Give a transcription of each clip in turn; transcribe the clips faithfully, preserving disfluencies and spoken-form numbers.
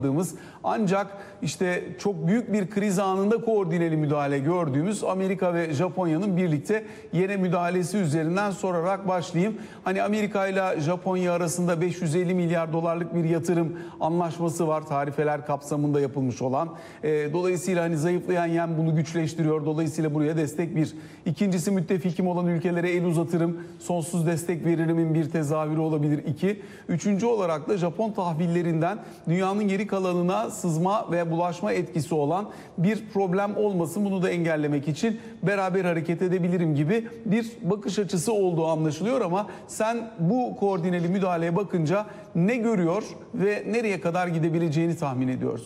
Ancak işte çok büyük bir kriz anında koordineli müdahale gördüğümüz Amerika ve Japonya'nın birlikte yere müdahalesi üzerinden sorarak başlayayım. Hani Amerika ile Japonya arasında beş yüz elli milyar dolarlık bir yatırım anlaşması var, tarifeler kapsamında yapılmış olan. Dolayısıyla hani zayıflayan yen bunu güçleştiriyor. Dolayısıyla buraya destek bir. İkincisi, müttefikim olan ülkelere el uzatırım, sonsuz destek veririmin bir tezahürü olabilir. İki. Üçüncü olarak da Japon tahvillerinden dünyanın geri kalanına sızma ve bulaşma etkisi olan bir problem olmasın, bunu da engellemek için beraber hareket edebilirim gibi bir bakış açısı olduğu anlaşılıyor. Ama sen bu koordineli müdahaleye bakınca ne görüyor ve nereye kadar gidebileceğini tahmin ediyorsun?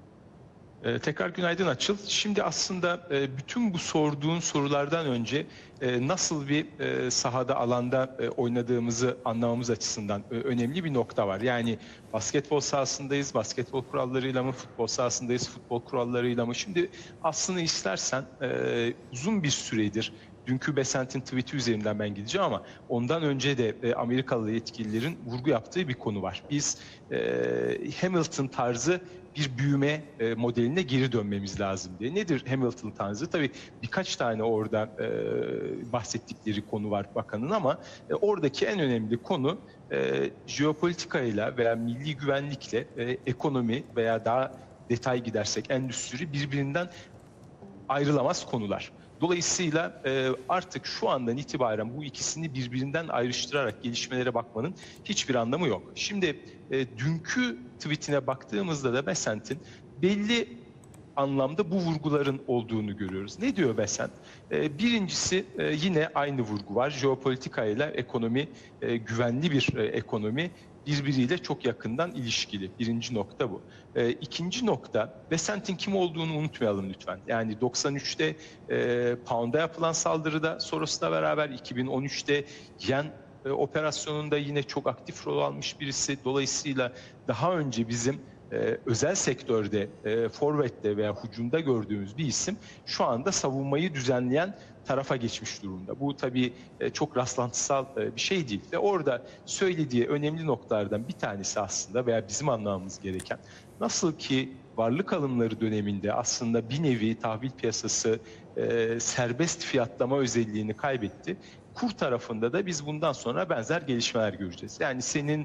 Ee, tekrar günaydın Açıl. Şimdi aslında e, bütün bu sorduğun sorulardan önce e, nasıl bir e, sahada, alanda e, oynadığımızı anlamamız açısından e, önemli bir nokta var. Yani basketbol sahasındayız, basketbol kurallarıyla mı, futbol sahasındayız, futbol kurallarıyla mı? Şimdi aslında istersen e, uzun bir süredir, dünkü Besant'in tweet'i üzerinden ben gideceğim ama ondan önce de e, Amerikalı yetkililerin vurgu yaptığı bir konu var. Biz e, Hamilton tarzı bir büyüme e, modeline geri dönmemiz lazım diye. Nedir Hamilton tarzı? Tabii birkaç tane orada e, bahsettikleri konu var bakanın ama e, oradaki en önemli konu e, jeopolitikayla veya milli güvenlikle e, ekonomi veya daha detay gidersek endüstri birbirinden ayrılamaz konular. Dolayısıyla e, artık şu andan itibaren bu ikisini birbirinden ayrıştırarak gelişmelere bakmanın hiçbir anlamı yok. Şimdi e, dünkü tweetine baktığımızda da Besant'in belli anlamda bu vurguların olduğunu görüyoruz. Ne diyor Besant? E, birincisi e, yine aynı vurgu var. Jeopolitika ile ekonomi, e, güvenli bir e, ekonomi birbiriyle çok yakından ilişkili. Birinci nokta bu. E, ikinci nokta, Besant'in kim olduğunu unutmayalım lütfen. Yani doksan üçte e, Pound'a yapılan saldırıda Soros'la beraber, iki bin on üçte yen e, operasyonunda yine çok aktif rol almış birisi. Dolayısıyla daha önce bizim Ee, özel sektörde, e, forvette veya hücumda gördüğümüz bir isim şu anda savunmayı düzenleyen tarafa geçmiş durumda. Bu tabii e, çok rastlantısal e, bir şey değil ve orada söylediği önemli noktalardan bir tanesi aslında veya bizim anlamamız gereken, nasıl ki varlık alımları döneminde aslında bir nevi tahvil piyasası e, serbest fiyatlama özelliğini kaybetti. Kur tarafında da biz bundan sonra benzer gelişmeler göreceğiz. Yani senin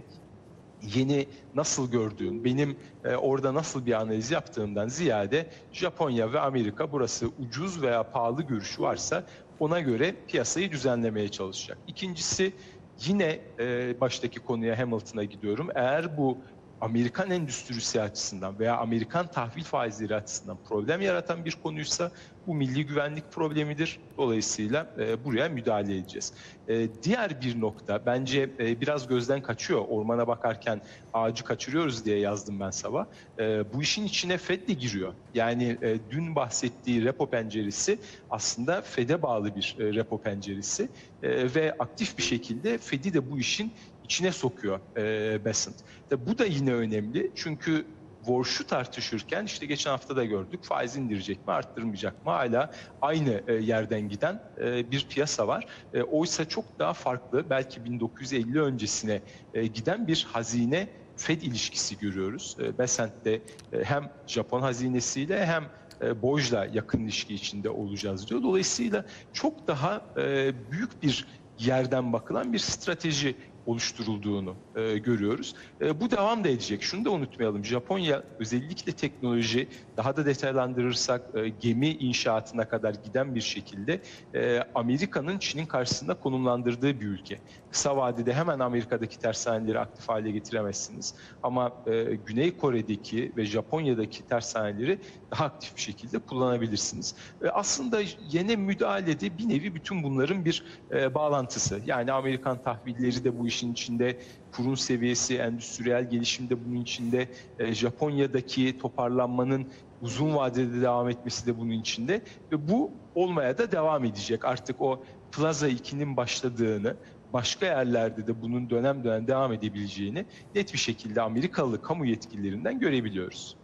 yeni nasıl gördüğün, benim e, orada nasıl bir analiz yaptığımdan ziyade Japonya ve Amerika burası ucuz veya pahalı görüşü varsa ona göre piyasayı düzenlemeye çalışacak. İkincisi, yine e, baştaki konuya, Hamilton'a gidiyorum. Eğer bu Amerikan endüstrisi açısından veya Amerikan tahvil faizleri açısından problem yaratan bir konuysa bu milli güvenlik problemidir. Dolayısıyla e, buraya müdahale edeceğiz. E, diğer bir nokta bence e, biraz gözden kaçıyor. Ormana bakarken ağacı kaçırıyoruz diye yazdım ben sabah. E, bu işin içine Fed de giriyor. Yani e, dün bahsettiği repo penceresi aslında Fed'e bağlı bir e, repo penceresi e, ve aktif bir şekilde Fed'i de bu işin içine sokuyor e, Besant. De bu da yine önemli çünkü Warsh'u tartışırken işte geçen hafta da gördük, faiz indirecek mi, arttırmayacak mı, hala aynı e, yerden giden e, bir piyasa var. E, oysa çok daha farklı, belki bin dokuz yüz elli öncesine e, giden bir hazine Fed ilişkisi görüyoruz. E, Besant'te e, hem Japon hazinesiyle hem e, Boj'la yakın ilişki içinde olacağız diyor. Dolayısıyla çok daha e, büyük bir yerden bakılan bir strateji oluşturulduğunu e, görüyoruz. E, bu devam da edecek. Şunu da unutmayalım. Japonya özellikle teknoloji, daha da detaylandırırsak e, gemi inşaatına kadar giden bir şekilde e, Amerika'nın Çin'in karşısında konumlandırdığı bir ülke. Kısa vadede hemen Amerika'daki tersaneleri aktif hale getiremezsiniz. Ama e, Güney Kore'deki ve Japonya'daki tersaneleri daha aktif bir şekilde kullanabilirsiniz. E, aslında yeni müdahalede bir nevi bütün bunların bir e, bağlantısı. Yani Amerikan tahvilleri de bu işin içinde, kurun seviyesi, endüstriyel gelişim de bunun içinde, e, Japonya'daki toparlanmanın uzun vadede devam etmesi de bunun içinde ve bu olmaya da devam edecek. Artık o Plaza ikinin başladığını, başka yerlerde de bunun dönem dönem devam edebileceğini net bir şekilde Amerikalı kamu yetkililerinden görebiliyoruz.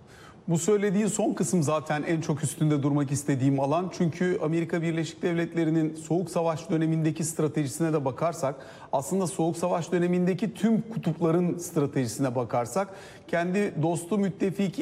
Bu söylediğin son kısım zaten en çok üstünde durmak istediğim alan. Çünkü Amerika Birleşik Devletleri'nin Soğuk Savaş dönemindeki stratejisine de bakarsak, aslında Soğuk Savaş dönemindeki tüm kutupların stratejisine bakarsak, kendi dostu müttefiki